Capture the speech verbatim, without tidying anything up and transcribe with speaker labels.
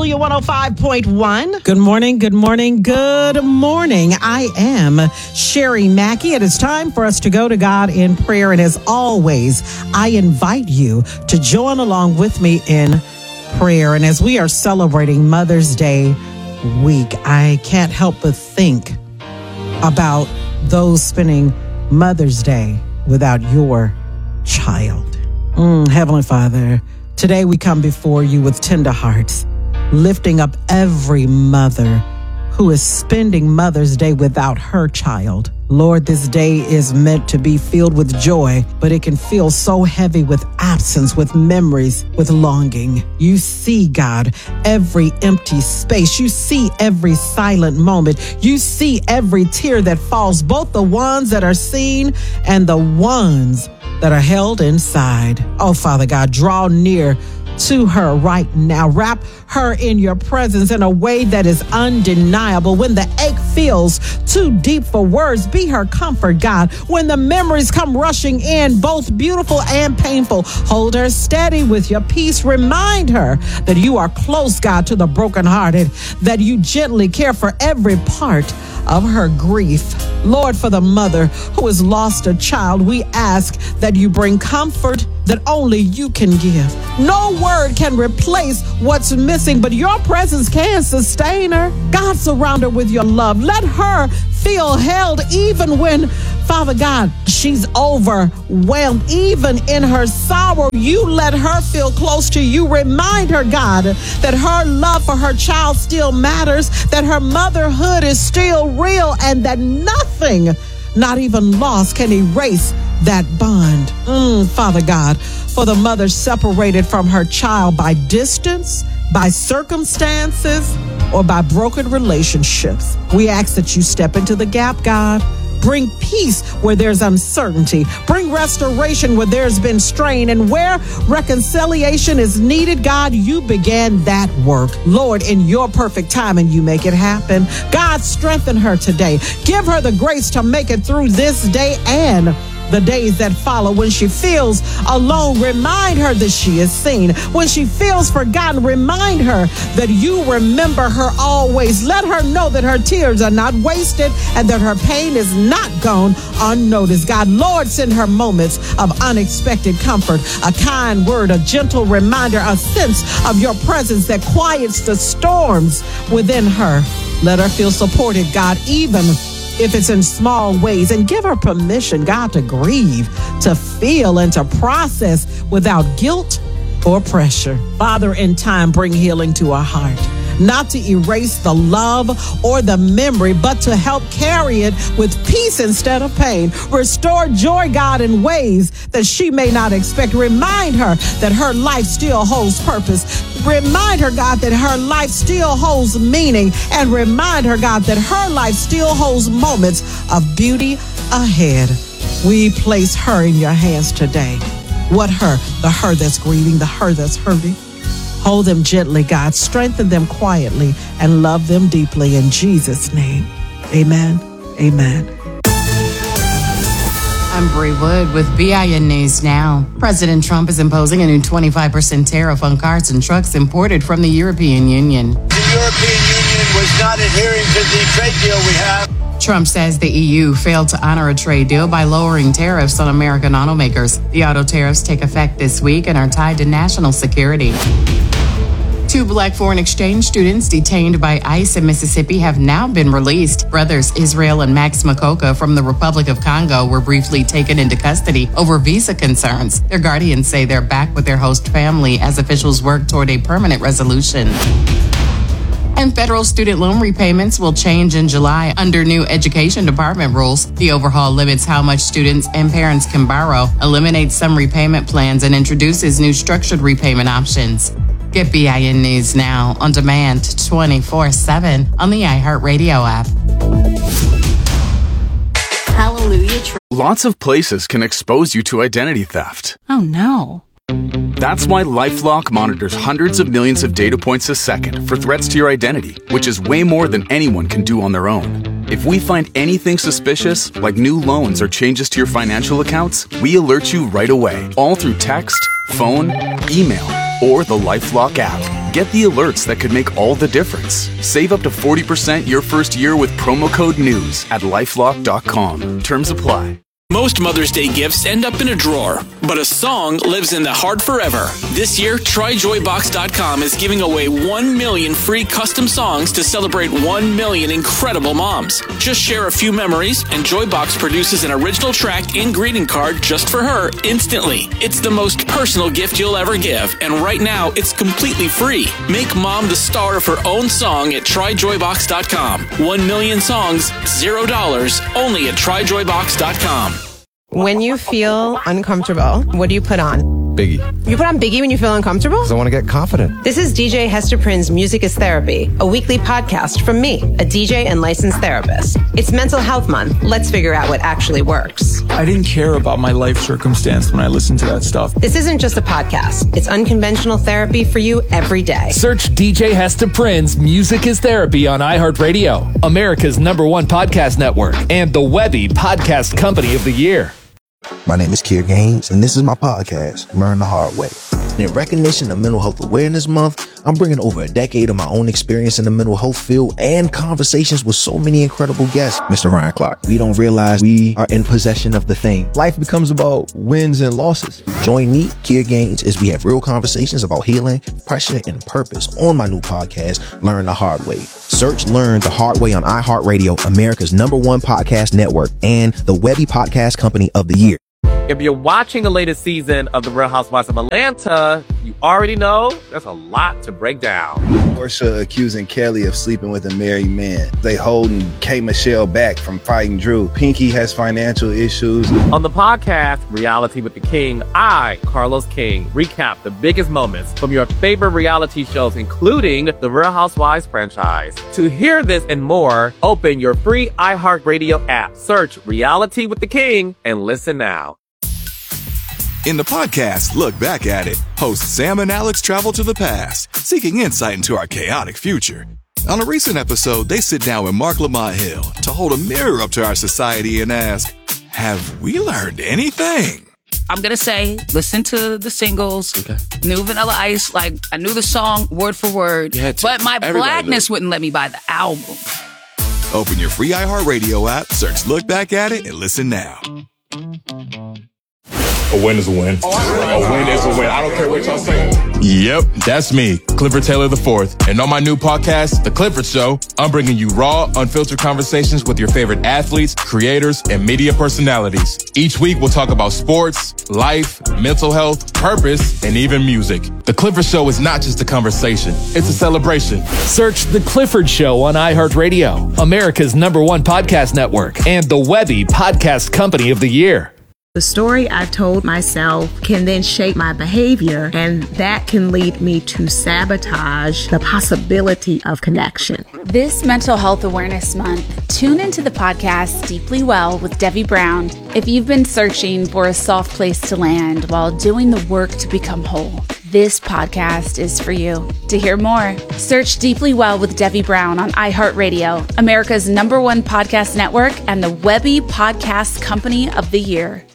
Speaker 1: Hallelujah one oh five point one.
Speaker 2: Good morning, good morning, good morning. I am Sherry Mackey. It is time for us to go to God in prayer. And as always, I invite you to join along with me in prayer. And as we are celebrating Mother's Day week, I can't help but think about those spending Mother's Day without your child. Mm, Heavenly Father, today we come before you with tender hearts, lifting up every mother who is spending Mother's Day without her child. Lord, this day is meant to be filled with joy, but it can feel so heavy with absence, with memories, with longing. You see, God, every empty space. You see every silent moment. You see every tear that falls, both the ones that are seen and the ones that are held inside. Oh, Father God, draw near to her right now. Wrap her in your presence in a way that is undeniable. When the ache feels too deep for words, be her comfort, God. When the memories come rushing in, both beautiful and painful, hold her steady with your peace. Remind her that you are close, God, to the brokenhearted, that you gently care for every part of her grief. Lord, for the mother who has lost a child, we ask that you bring comfort that only you can give. No word can replace what's missing, but your presence can sustain her. God, surround her with your love. Let her feel held even when, Father God, she's overwhelmed. Even in her sorrow, you let her feel close to you. Remind her, God, that her love for her child still matters, that her motherhood is still real, and that nothing, not even loss, can erase that bond. Mm, Father God, for the mother separated from her child by distance, by circumstances, or by broken relationships, we ask that you step into the gap, God. Bring peace where there's uncertainty. Bring restoration where there's been strain. And where reconciliation is needed, God, you began that work. Lord, in your perfect time, and you make it happen. God, strengthen her today. Give her the grace to make it through this day and the days that follow. When she feels alone, remind her that she is seen. When she feels forgotten, remind her that you remember her always. Let her know that her tears are not wasted and that her pain is not gone unnoticed. God, Lord, send her moments of unexpected comfort, a kind word, a gentle reminder, a sense of your presence that quiets the storms within her. Let her feel supported, God, even if it's in small ways, and give her permission, God, to grieve, to feel, and to process without guilt or pressure. Father, in time, bring healing to our heart, not to erase the love or the memory, but to help carry it with peace instead of pain. Restore joy, God, in ways that she may not expect. Remind her that her life still holds purpose. Remind her, God, that her life still holds meaning. And remind her, God, that her life still holds moments of beauty ahead. We place her in your hands today. What her? The her that's grieving, the her that's hurting. Hold them gently, God. Strengthen them quietly and love them deeply. In Jesus' name, amen. Amen.
Speaker 3: I'm Bree Wood with B I N News Now. President Trump is imposing a new twenty-five percent tariff on cars and trucks imported from the European Union.
Speaker 4: The European Union was not adhering to the trade deal we have.
Speaker 3: Trump says the E U failed to honor a trade deal by lowering tariffs on American automakers. The auto tariffs take effect this week and are tied to national security. Two black foreign exchange students detained by ICE in Mississippi have now been released. Brothers Israel and Max Makoka from the Republic of Congo were briefly taken into custody over visa concerns. Their guardians say they're back with their host family as officials work toward a permanent resolution. And federal student loan repayments will change in July under new Education Department rules. The overhaul limits how much students and parents can borrow, eliminates some repayment plans, and introduces new structured repayment options. Get B I N News Now on demand twenty-four seven on the iHeartRadio app.
Speaker 5: Hallelujah. Lots of places can expose you to identity theft.
Speaker 6: Oh, no.
Speaker 5: That's why LifeLock monitors hundreds of millions of data points a second for threats to your identity, which is way more than anyone can do on their own. If we find anything suspicious, like new loans or changes to your financial accounts, we alert you right away, all through text, phone, email, or the LifeLock app. Get the alerts that could make all the difference. Save up to forty percent your first year with promo code NEWS at lifelock dot com. Terms apply.
Speaker 6: Most Mother's Day gifts end up in a drawer, but a song lives in the heart forever. This year, try joy box dot com is giving away one million free custom songs to celebrate one million incredible moms. Just share a few memories, and Joybox produces an original track and greeting card just for her instantly. It's the most personal gift you'll ever give, and right now, it's completely free. Make mom the star of her own song at try joy box dot com. One million songs, zero dollars, only at try joy box dot com.
Speaker 1: When you feel uncomfortable, what do you put on?
Speaker 7: Biggie.
Speaker 1: You put on Biggie when you feel uncomfortable?
Speaker 7: Because I want to get confident.
Speaker 1: This is D J Hester Prynne's Music is Therapy, a weekly podcast from me, a D J and licensed therapist. It's Mental Health Month. Let's figure out what actually works.
Speaker 8: I didn't care about my life circumstance when I listened to that stuff.
Speaker 1: This isn't just a podcast. It's unconventional therapy for you every day.
Speaker 9: Search D J Hester Prynne's Music is Therapy on iHeartRadio, America's number one podcast network, and the Webby Podcast Company of the Year.
Speaker 10: My name is Kier Gaines, and this is my podcast, Learn the Hard Way. In recognition of Mental Health Awareness Month, I'm bringing over a decade of my own experience in the mental health field and conversations with so many incredible guests. Mister Ryan Clark, we don't realize we are in possession of the thing. Life becomes about wins and losses. Join me, Kier Gaines, as we have real conversations about healing, pressure, and purpose on my new podcast, Learn the Hard Way. Search Learn the Hard Way on iHeartRadio, America's number one podcast network, and the Webby Podcast Company of the Year.
Speaker 11: If you're watching the latest season of The Real Housewives of Atlanta, you already know there's a lot to break down.
Speaker 12: Porsha accusing Kelly of sleeping with a married man. They holding K. Michelle back from fighting Drew. Pinky has financial issues.
Speaker 11: On the podcast, Reality with the King, I, Carlos King, recap the biggest moments from your favorite reality shows, including the Real Housewives franchise. To hear this and more, open your free iHeartRadio app, search Reality with the King, and listen now.
Speaker 13: In the podcast, Look Back at It, hosts Sam and Alex travel to the past, seeking insight into our chaotic future. On a recent episode, they sit down with Mark Lamont Hill to hold a mirror up to our society and ask, have we learned anything?
Speaker 14: I'm going to say, listen to the singles, okay. New Vanilla Ice, like, I knew the song word for word, but my blackness wouldn't let me buy the album.
Speaker 13: Open your free iHeartRadio app, search Look Back at It, and listen now.
Speaker 15: A win is a win. A win is a win. I don't care what y'all say.
Speaker 16: Yep, that's me, Clifford Taylor the fourth. And on my new podcast, The Clifford Show, I'm bringing you raw, unfiltered conversations with your favorite athletes, creators, and media personalities. Each week, we'll talk about sports, life, mental health, purpose, and even music. The Clifford Show is not just a conversation. It's a celebration.
Speaker 9: Search The Clifford Show on iHeartRadio, America's number one podcast network, and the Webby Podcast Company of the Year.
Speaker 17: The story I told myself can then shape my behavior, and that can lead me to sabotage the possibility of connection.
Speaker 18: This Mental Health Awareness Month, tune into the podcast Deeply Well with Debbie Brown. If you've been searching for a soft place to land while doing the work to become whole, this podcast is for you. To hear more, search Deeply Well with Debbie Brown on iHeartRadio, America's number one podcast network, and the Webby Podcast Company of the Year.